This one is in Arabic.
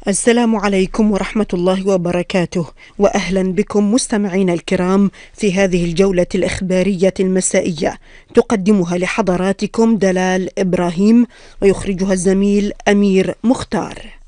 السلام عليكم ورحمة الله وبركاته، وأهلا بكم مستمعينا الكرام في هذه الجولة الإخبارية المسائية، تقدمها لحضراتكم دلال إبراهيم ويخرجها الزميل أمير مختار.